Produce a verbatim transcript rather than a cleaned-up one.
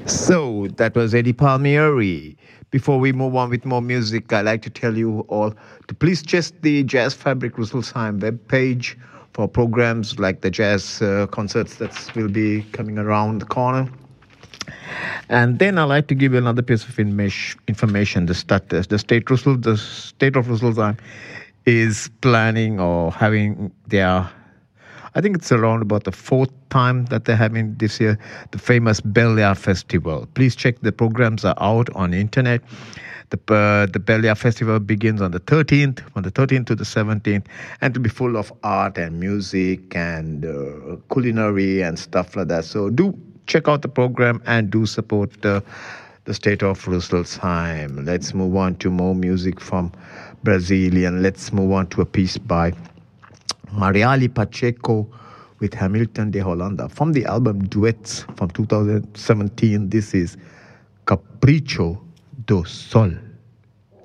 So that was Eddie Palmieri. Before we move on with more music, I'd like to tell you all to please check the Jazz Fabric Rüsselsheim webpage for programs like the jazz uh, concerts that will be coming around the corner. And then I'd like to give you another piece of information. The, stat, the state Russell, the state of Rüsselsheim is planning or having their, I think it's around about the fourth time that they're having this year, the famous Bel Air Festival. Please check the programs are out on the internet. The, uh, the Bel Air Festival begins on the thirteenth, from the thirteenth to the seventeenth, and to be full of art and music and uh, culinary and stuff like that. So do check out the program and do support uh, the state of Rüsselsheim. Let's move on to more music from Brazilian. Let's move on to a piece by Mariali Pacheco with Hamilton de Holanda from the album Duets from two thousand seventeen. This is Capricho do Sol.